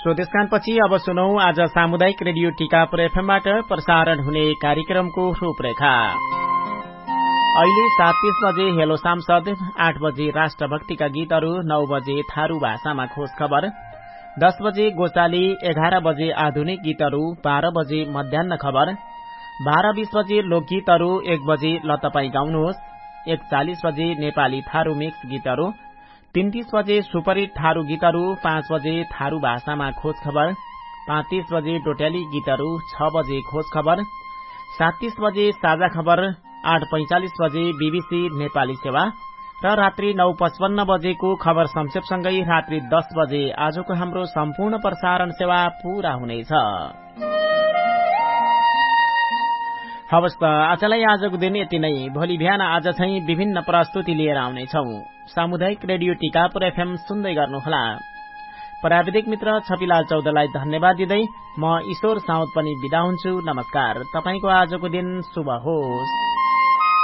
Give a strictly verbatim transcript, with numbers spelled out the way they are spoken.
स्वदेशकानपछि अब सुनौ आज सामुदायिक रेडियो टिकापुर एफएमबाट प्रसारण हुने कार्यक्रमको रूपरेखा। अहिले सात तीस बजे हेलो सांसद, आठ बजे राष्ट्रभक्तिका गीतहरू, नौ बजे थारू भाषामा खोज खबर, दस बजे गोचाली, एघार बजे आधुनिक गीतहरू, बाह्र बजे मध्याह्न खबर, बाह्र बीस बजे लोकगीतहरू, एक बजे ल तपाई गाउनुहोस्, एक चालिस बजे नेपाली थारू मिक्स गीतहरू, तीन तीस बजे सुपरहिट थारू गीतहरू, पाँच बजे थारू भाषामा खोज खबर, पाँच तीस बजे डोट्याली गीतहरू, छ बजे खोज खबर, सात तीस बजे साझा खबर, आठ पैंचालिस बजे बीबीसी नेपाली सेवा र रात्रि नौ पचपन्न बजेको खबर संक्षेपसँगै रात्रि दस बजे आजको हाम्रो सम्पूर्ण प्रसारण सेवा पूरा हुनेछ। हवस् त आजलाई आजको दिन यति नै। भोलि बिहान आज चाहिँ विभिन्न प्रस्तुति लिएर आउनेछौ। सामुदायिक रेडियो टिकापुर एफएम सुन्दै गर्नुहोला। प्राविधिक मित्र छपिलाल चौधलाई धन्यवाद दिँदै म ईश्वर साउद पनि बिदा हुन्छु। नमस्कार। तपाईको आजको दिन शुभ होस्।